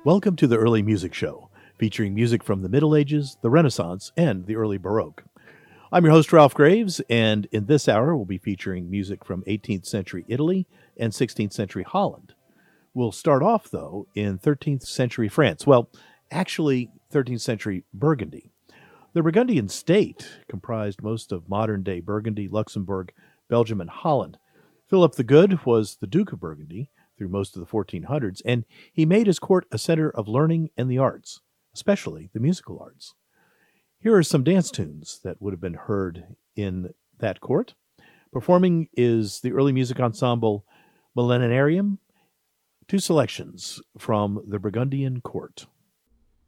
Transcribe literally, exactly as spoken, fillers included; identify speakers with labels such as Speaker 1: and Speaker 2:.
Speaker 1: Welcome to the Early Music Show, featuring music from the Middle Ages, the Renaissance, and the early Baroque. I'm your host, Ralph Graves, and in this hour we'll be featuring music from eighteenth century Italy and sixteenth century Holland. We'll start off, though, in thirteenth century France. Well, actually, thirteenth century Burgundy. The Burgundian state comprised most of modern-day Burgundy, Luxembourg, Belgium, and Holland. Philip the Good was the Duke of Burgundy through most of the fourteen hundreds, and he made his court a center of learning and the arts, especially the musical arts. Here are some dance tunes that would have been heard in that court. Performing is the early music ensemble Millenarium. Two selections from the Burgundian court.